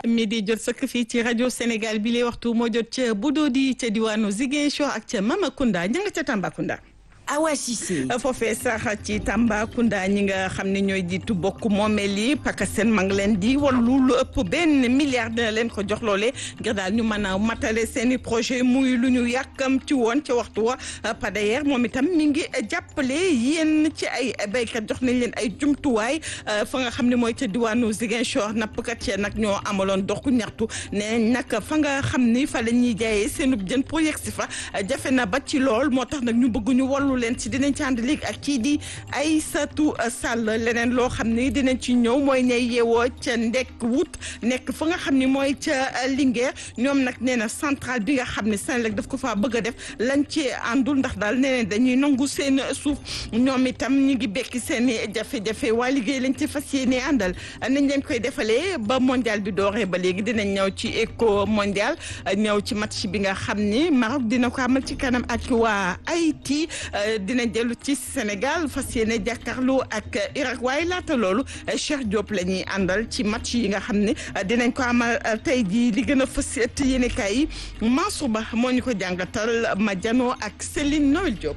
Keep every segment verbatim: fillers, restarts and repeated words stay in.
mi di jot sëkk fii ci rajo Sénégal bi lay waxtu moo jot ca Budodi ca diwaanu Ziguinchor ak ca Mamakunda ña nga ca Tambacounda. Awa Cissé foofee sax ci Tambacounda ñi nga xam ne ñooy jiitu bokk moomeel yi PACASEN ma ngi leen di wallu lu ëpp benn milliard dina leen ko jox loole ngir daal ñu mën a matale seen i projet muy lu ñu yàkkam ci woon ca waxtu wa Pader moom itam mi ngi jàppale yéen ci ay béykat jox nañ leen ay jumtuwaay fa nga xam ne mooy ca diwaanu Ziguinchor nappkat ya nag ñoo amaloon doxu ñaxtu ne nag fa nga xam ni fa la ñuy jaayee seenub jën pour yegg si fa jafe na ba ci lool moo tax nag ñu bëgg ñu wallu leen ci dinañ ci ànd léegi ak kii di Aïssatou Sall leneen loo xam ni dinañ ci ñëw mooy ñay yeewoo ca ndekk wut nekk fa nga xam ni mooy ca Linguère ñoom nag nee na centrale bi nga xam ne Senelec daf ko faa bëgg a def lañ ci àndul ndax daal nee na dañuy nangu seen suuf ñoom itam ñu ngi bekki seen i jafe-jafe waa liggéey lañ ci fas yéene àndal nañ leen koy defalee ba mondial bi dooree ba léegi dinañ ñëw ci éco mondial ñëw ci match bi nga xam ni Maroc dina ko amal ci kanam ak waa Haïti dina dellu ci Sénégal fas yéene jàkkaarloo ak Irak waaye laata loolu Cheikh Diop la ñuy àndal ci match yi nga xam ne dinañ ko amal tey jii li gën a fas yéene kaay yi Mansour Ba moo ñu ko jàngatal ma janoo ak Céline Noël Diop.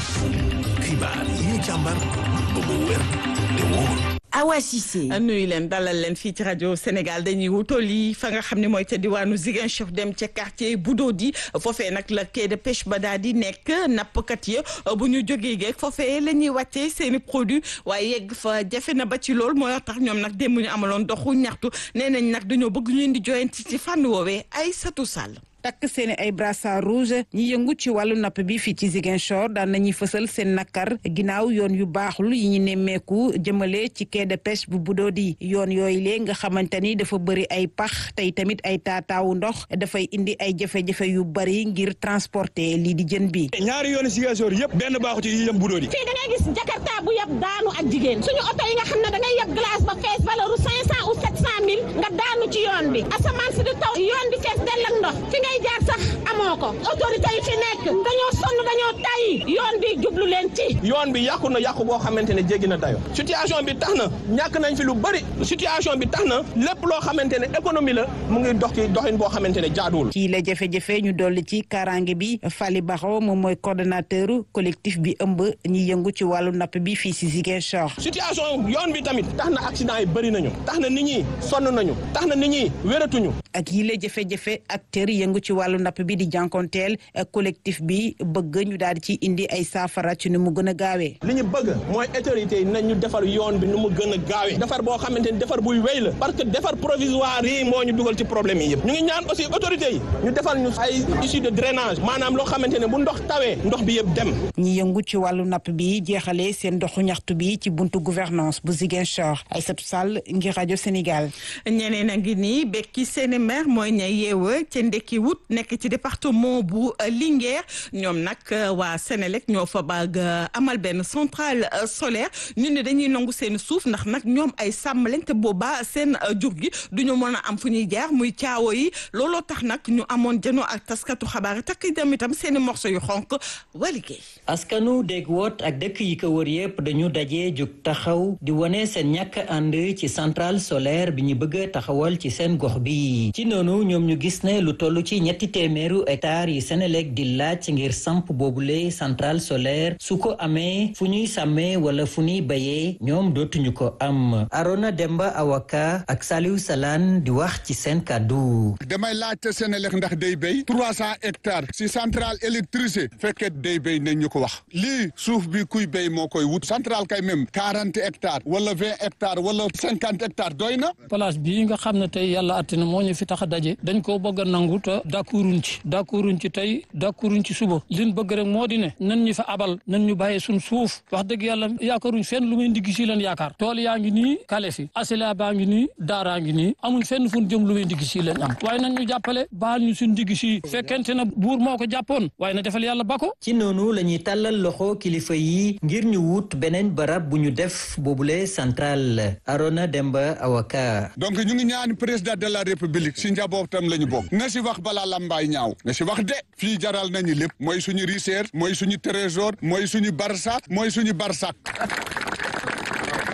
xibaar yi ñu càmbar ba mu wér te wóor. Awa Cissé nuyu leen dalal leen fii ci rajo Sénégal dañuy wutool yi fa nga xam ne mooy ca diwaanu Ziguinchor dem ca quartier Budodi foofee nag la quai de pêche ba daal di nekk nappkat ya bu ñu jógee geeg foofee la ñuy wàccee seen i produit waaye yegg fa jafe na ba ci lool moo tax ñoom nag démb ñu amaloon doxu ñaxtu nee nañ nag dañoo bëgg ñu leen di joyanti ci fànn woowee Aïssatou Sall. takk seen ay brassard rouge ñi yëngu ci wàllu napp bi fii ci Ziguinchor daan nañuy fësal seen nakar ginnaaw yoon yu baaxul yi ñu nemmeeku jëmale ci quai de pêche bu Budodi yoon yooyu lee nga xamante ni dafa bëri ay pax tey tamit ay taataawu ndox dafay indi ay jafe-jafe yu bëri ngir transporter lii di jën bi. ñaari yoonu Ziguinchor yëpp benn baaxu ci yi yëm Budodi. fii da ngay gis Jakarta bu yab daanu ak jigéen suñu oto yi nga xam ne da ngay yab glace ba fees valeur u cinq cent ou sept cent mille nga daanu ci yoon bi asamaan si di taw yoon bi fees dell ak ndox fi ngay jaar sax amoo ko autorité yi fi nekk dañoo sonn dañoo tay yoon bi jublu leen ci. yoon bi yàqu na yàqu boo xamante ne jéggi na dayo situation bi tax na ñàkk nañ fi lu bëri situation bi tax na lépp loo xamante ne économie la mu ngi dox ci doxin boo xamante ne jaaduwul. ci la jafe-jafe ñu dolli ci kaaraange bi Fally Baro moom mooy coordonnateur collectif bi ëmb ñi yëngu ci wàllu napp bi fii si Ziguinchor. situation yoon bi tamit tax na accident yi bëri nañu tax na nit ñi sonn nañu tax na nit ñi wératuñu. ak yi la jafe-jafe acteurs yëngu ci wàllu napp bi di jànkonteel collectif bi bëgg ñu daal di ci indi ay saafara ci nu mu gën a gaawee. li ñu bëgg mooy autorité yi nañ ñu defar yoon bi nu mu gën a gaawee defar boo xamante ni defar buy wéy la parce que defar provisoire yi moo ñu dugal ci problème yi yëpp ñu ngi ñaan aussi autorité yi ñu defal ñu ay issue de drainage maanaam loo xamante ne bu ndox tawee ndox bi yëpp dem. ñi yëngu ci wàllu napp bi jeexalee seen doxu ñaxtu bi ci buntu gouvernance bu Ziguinchor Aïssatou Sall ngir rajo Sénégal. ñeneen a ngi nii bekki seeni maire mooy ña yeewa ca ndekki wut nekk ci département bu Linguère ñoom nag waa Senelec ñoo fa bëgg amal benn centrale solaire ñu ne dañuy nangu seen suuf ndax nag ñoom ay sàmm lañ te boobaa seen jur gi duñu mën a am fu ñuy jaar muy caawo yi looloo tax nag ñu amoon janoo ak taskatu xabaar yi takk dem itam seen i morso yu xonk waa liggéey. askanu dégg woot ak dëkk yi ko wër yëpp dañu daje jug taxaw di wane seen ñàkk ànd ci centrale solaire bi ñu bëgg taxawal ci seen gox bi ci noonu ñoom ñu gis ne lu toll ci ñetti téeméeru hectares yi Senelec di laaj ngir samp boobule centrale solaire su ko amee fu ñuy sàmmee wala fu ñuy bayee ñoom dootuñu ko am Arona Demba Awaka ak Saliou Salane di wax ci seen kàddu. damay laajte Senelec ndax day béy trois cent hectares si centrale électricité fekkee day béy nañ ñu ko wax lii suuf bi kuy béy moo koy wut centrale kay même quarante hectares wala vingt hectares wala cinquante hectares doy na. place bii nga xam ne tey yàlla àtte na moo ñu fi tax a daje dañ ko bëgg a nangu te d'accorduñ ci d'accorduñ ci tey d'accorduñ ci suba liñ bëgg rek moo di ne nan ñu fa abal nan ñu bàyyee suñ suuf wax dëgg yàlla yaakaaruñ fenn lu muy ndigg si leen yaakaar tool yaa ngi nii kale fi asila baa ngi nii daaraa ngi nii amuñ fenn fu ñu jëm lu muy ndigg si leen am waaye nan ñu jàppale baal ñu suñ ndigg si fekkente na buur moo ko jàppoon waaye na defal yàlla ba ko. ci noonu la ñuy tàllal loxo kilifa yi ngir ñu wut beneen barab bu ñu def boobule centrale Arona Demba Awaka. donc ñu ngi ñaan président de la république si njabootam la ñu bokk na si wax balaa lambaay ñaaw na si wax de fii jaral nañu lépp mooy suñu recherche mooy suñu trésor mooy suñu barsak mooy suñu barsak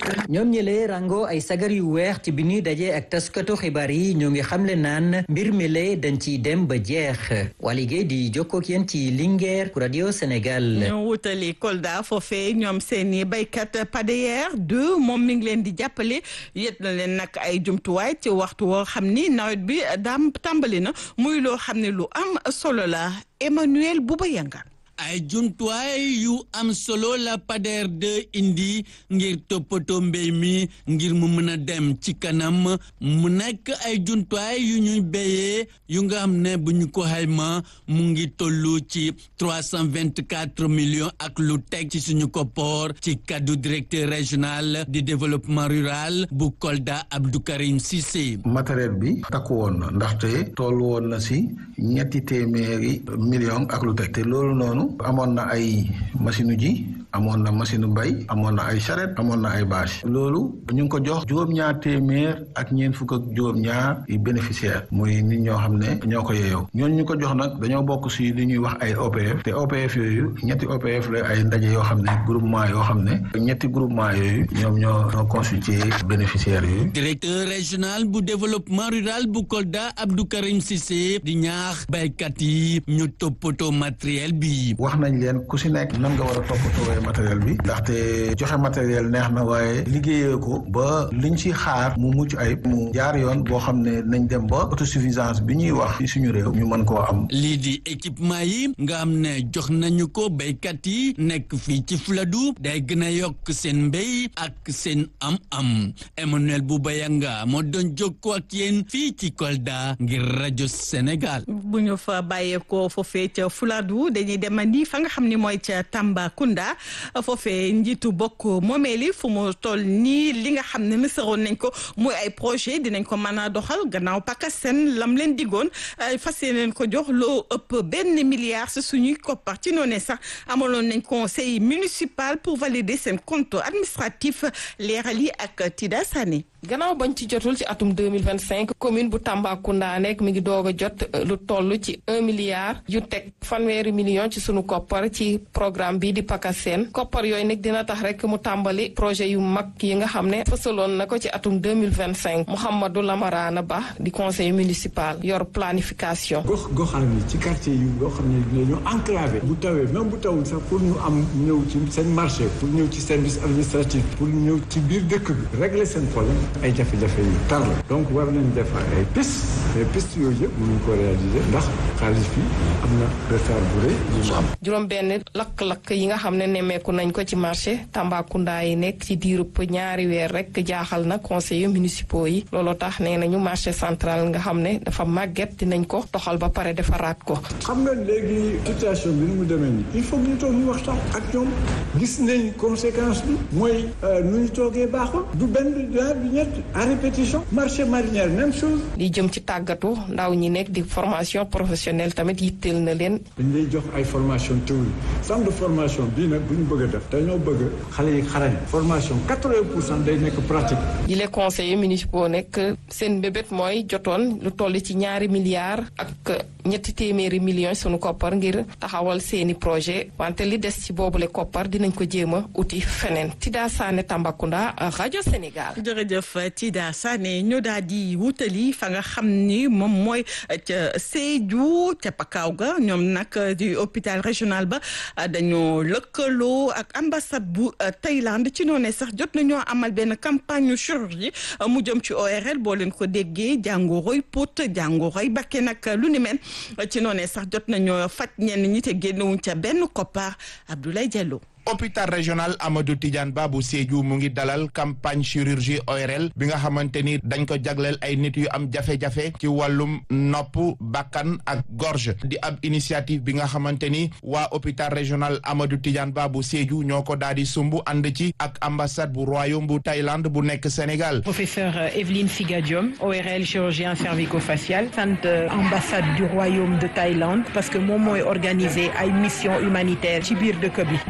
ñoom ñëlee rango ay sagar yu weex ci bi ñuy dajee ak taskatu xibaar yi ñoo ngi xamle naan mbir mi lay dañ ciy dem ba jeex waligéey di jokkoo ak yéen ci Linguère pour Radio Sénégal. ñoo wutali Kolda foofee ñoom seeni baykat P A D E R deux moom mi ngi leen di jàppale yet na leen nag ay jumtuwaay ci waxtu woo xam ni nawet bi daam tàmbali na muy loo xam ne lu am solo la Emmanuel Bouba Yanga. ay jumtuwaay yu am solo la P A D E R deux indi ngir toppatoo mbéy mi ngir mu mën a dem ci kanam mu nekk ay jumtuwaay yu ñuy béyee yu nga xam ne bu ñu ko xayma mu ngi tollu ci trois cent vingt-quatre millions ak lu teg ci suñu koppoor ci kaddu directeur régional du développement rural bu Kolda Abdou Karim Cissé. matériel bi takku woon na ndaxte toll woon na si ñetti téeméeri millions ak lu teg te loolu noonu amoon na ay machine ji amoon na machine mbay amoon na ay charrette amoon na ay bâche loolu ñu ngi ko jox juróom-ñaar téeméer ak ñeent fukk ak juróom-ñaar yi bénéficiaire muy nit ñoo xam ne ñoo ko yeeyoo ñooñu ñu ko jox nag dañoo bokk si li ñuy wax ay O P F te O P F yooyu ñetti O P F la ay ndaje yoo xam ne groupement yoo xam ne ñetti groupement yooyu ñoom ñoo ñoo constitué bénéficiaires yooyu. directeur régional bu développement rural bu Kolda Abdou Karim Cissé di ñaax baykat yi ñu toppatoo matériel bi. wax nañ leen ku si nekk nan nga war a toppatoo matériel bi ndaxte joxe matériel neex na waaye liggéeyee ko ba liñ ci xaar mu mucc ayib mu jaar yoon boo xam ne nañ dem ba autosuffisance bi ñuy wax ci suñu réew ñu mën koo am. lii di équipement yi nga xam ne jox nañu ko béykat yi nekk fii ci Fuladu day gën a yokk seen mbéy ak seen am-am Emmanuel Bouba Yanga moo doon jokkoo ak yéen fii ci Kolda ngir rajo Sénégal. bu ñu fa bàyyeekoo foofee ca Fuladu dañuy demandi fa nga xam ni mooy ca Tambacounda foofee njiitu bokk moomeeli fu mu toll nii li nga xam ne nësaroon nañ ko muy ay projet dinañ ko mën a doxal gannaaw PACASEN lam leen diggoon fas yéeneen ko jox loo ëpp benn milliard si suñuy koppar ci noonu sax amaloon nañ conseil municipal pour valider seen compte administratif leeral yi ak Tida Sané. gannaaw bañ ci jotul ci atum deux mille vingt-cinq commune bu Tambacounda nekk mi ngi doog a jot lu toll ci un milliard yu teg fanweeri million ci sunu koppar ci programme bi di PACASEN koppar yooyu nag dina tax rek mu tàmbali projet yu mag yi nga xam ne fësaloon na ko ci atum deux mille vingt-cinq Mouhamadou Lamarana Ba di conseil municipal yor planification. gox goxaan yi ci quartier yu yoo xam ne ñu enclavé bu tawee même bu tawul sax pour ñu am ñëw ci seen marché pour ñëw ci service administratif pour ñëw ci biir dëkk bi régler seen problème ay jafe-jafe yu tar la donc war nañ def ay piste mais piste yooyu yëpp mënuñ ko réaliser ndax xaalis bi am na retard bu rëy yu mu am. juróom benn lakk-lakk yi nga xam ne nemmeeku nañ ko ci marché Tambacounda yi nekk ci diirub ñaari weer rek jaaxal na conseillers municipaux yi looloo tax nee nañu marché central nga xam ne dafa màgget dinañ ko toxal ba pare defaraat ko. xam nga léegi situation bi ni mu demee nii il faut que ñu toog ñu waxtaan ak ñoom gis nañ conséquence bi mooy nu ñu toogee baaxul du benn ñaar du ñett à répétition marché marinière même chose. li jëm ci tàggatu ndaw ñi nekk di formation professionnelle tamit yitteel na leen. dañ lay jox ay formation théorie centre de formation bii nag bu ñu bëgg a def dañoo bëgg xale yi xarañ formation quatre-vingts pour cent day nekk pratique. yi les conseillers municipaux nekk seen mbébét mooy jotoon lu toll ci ñaari milliards ak ñetti téeméeri millions sunu koppar ngir taxawal seeni projet wante li des ci boobule koppar dinañ ko jéem a uti feneen Tida Sané Tambacounda rajo Sénégal. jërëjëf Tida Sané ñu daal di wutali fa nga xam ni moom mooy ca Sédhiou ca Pakaaw ga ñoom nag di hôpital régional ba dañoo lëkkaloo ak ambassade bu Thaïlande ci noonu sax jot nañoo amal benn campagne chirurgie mu jëm ci O R L boo leen ko déggee jàngoroy pot jàngoroy bakke nag lu ni mel ci noonu sax jot nañoo faj ñenn ñi te génnewuñ ca benn koppar Abdoulaye Diallo. hôpital régional Amadou Tidiane Ba bu Sédhiou mu ngi dalal campagne chirurgie O R L bi nga xamante ni dañ ko jagleel ay nit yu am jafe-jafe ci wàllum nopp bakkan ak gorge di ab initiative bi nga xamante ni waa hôpital régional Amadou Tidiane Ba bu Sédhiou ñoo ko daal di sumb ànd ci ak ambassade bu royaume bu Thaïlande bu nekk Sénégal. professeur Evelyne Figadiom O R L chirurgien cervico-facial sant ambassade du royaume de Thaïlande parce que moom mooy organiser ay mission humanitaire ci biir dëkk bi dañuy faj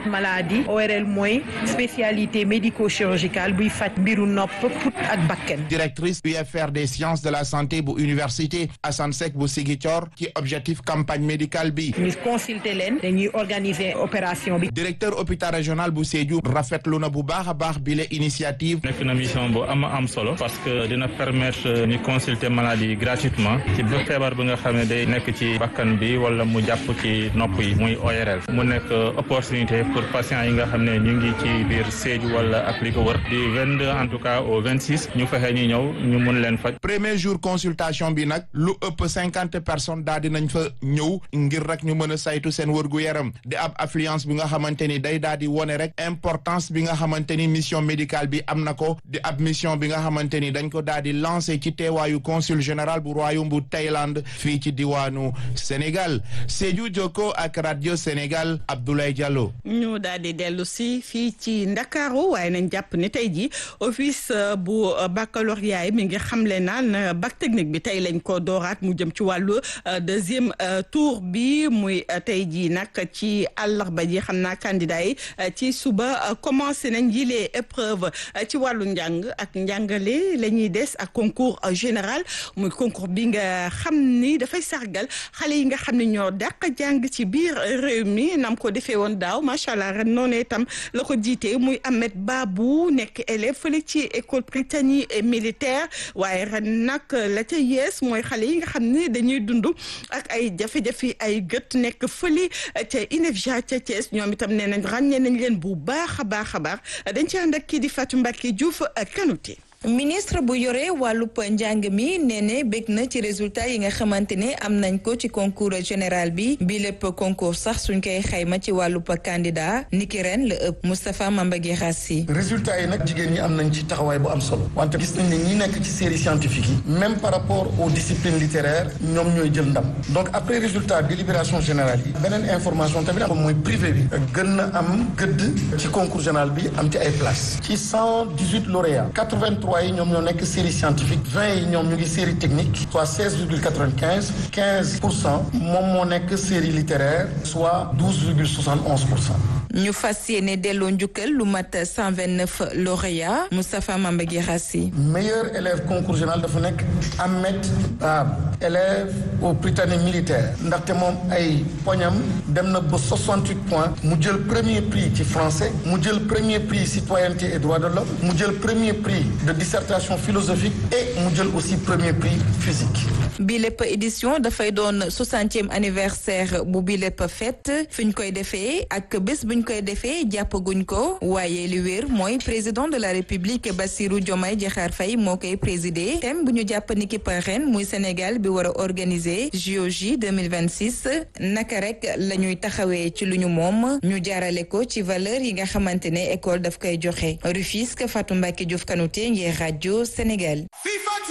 cette maladie O R L mooy spécialité médico-chirurgicale buy faj mbiru nopp put ak bakken. directrice U F R des sciences de la santé bu université Assane Seck bu Ziguinchor ci objectif campagne médicale bi. ñu consulter leen dañuy organiser opération bi. directeur hôpital régional bu Sédhiou rafetlu na bu baax a baax bile initiative. nekk na mission bu am am solo parce que dina permettre ñu consulter maladie gratuitement ci bépp feebar bi nga xam ne day nekk ci bakkan bi wala mu jàpp ci nopp yi muy O R L mu nekk opportunité pour patients yi nga xam ne ñu ngi ci biir Sédhiou wala ak li ko wër di vingt-deux en tout cas au vingt-six ñu fexe ñu ñëw ñu mun leen faj. premier jour consultation bi nag lu ëpp cinquante personnes daal di nañ fa ñëw ngir rek ñu mën a saytu seen wërgu yaram di ab affluence bi nga xamante ni day daal di wone rek importance bi nga xamante ni mission médicale bi am na ko di ab mission bi nga xamante ni dañ ko daal di lancé ci teewaayu consul général bu royaume bu Thaïlande fii ci diwaanu Sénégal Sédhiou Jokko ak radio Sénégal Abdoulaye Diallo. ñu daal di dellu si fii ci Ndakaaru waaye nañ jàpp ni tey jii office bu baccalauréat yi mi ngi xamle naan bac technique bi tey lañ ko dooraat mu jëm ci wàllu deuxième tour bi muy tey jii nag ci àllarba ji xam naa candidat yi ci suba commencé nañ yile épreuve ci wàllu njàng ak njàngale la ñuy des ak concours général muy concours bi nga xam ni dafay sargal xale yi nga xam ne ñoo dàq jàng ci biir réew mi nam ko defee woon daaw macha allah ren noonu itam la ko jiite muy Ahmed Babou nekk élève fële ci école Prytanée militaire waaye ren nag la ca yees mooy xale yi nga xam ne dañuy dund ak ay jafe-jafe ay gët nekk fële ca INEFJA ca Thiès ñoom itam nee nañ ràññee nañ leen bu baax a baax a baax dañ ci ànd ak kii di Fatou Mbacké Diouf Kanouté. ministre bu yore wàllub njàng mi nee ne bég na ci résultat yi nga xamante ne am nañ ko ci concours général bi bi lépp concours sax suñ koy xayma ci wàllub candidat niki ren la ëpp Moustapha Mambagui Rassi. résultat yi nag jigéen ñi am nañ ci taxawaay bu am solo wante gis nañ ne ñi nekk ci série scientifique yi même par rapport aux disciplines littéraires ñoom ñooy jël ndam donc après résultat délibération générale yi beneen information tamit am mooy privé bi gën na am gëdd ci concours général bi am ci ay place ci cent dix-huit lauréats quatre-vingt-trois yi ñoom ñoo nekk série scientifique vingt yi ñoom ñu ngi série technique soit seize virgule quatre-vingt-quinze quinze pour cent moom moo nekk série littéraire soit douze virgule soixante onze pour cent. ñu fas yéene delloo njukkal lu mat cent vingt-neuf lauréats Moustapha Mambagui Rassi. meilleur élève concours général dafa nekk Ahmed Babou élève au Prytanée militaire ndaxte moom ay poñam dem na ba soixante-huit points mu jël premier prix ci français mu jël premier prix citoyenneté et droits de l'homme mu jël premier prix de dissertation philosophique et mu jël aussi premier prix physique. bi lépp édition dafay doon soixantième anniversaire bu bi lépp fête fi ñu koy defee ak bés bu ñu koy defee jàppaguñ ko waaye li wér mooy président de la république Bassirou Diomaye Diakhar Faye moo koy présider thème bu ñu jàpp ni ki ren muy Sénégal bi war a organiser J O J deux mille vingt-six naka rek la ñuy taxawee ci lu ñu moom ñu jaarale ko ci valeur yi nga xamante ne école daf koy joxe Rufisque Fatou Mbacké Diouf Kanouté ngir rajo Sénégal.